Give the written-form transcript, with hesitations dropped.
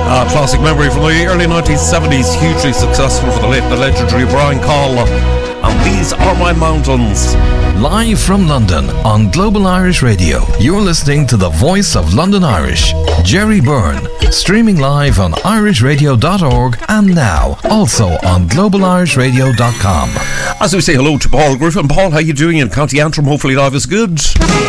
Classic memory from the early 1970s, hugely successful for the late, the legendary Brian Call. And These Are My Mountains. Live from London on Global Irish Radio, you're listening to the voice of London Irish, Jerry Byrne, streaming live on irishradio.org and now also on globalirishradio.com. As we say hello to Paul Griffin. Paul, how you doing in County Antrim? Hopefully life is good.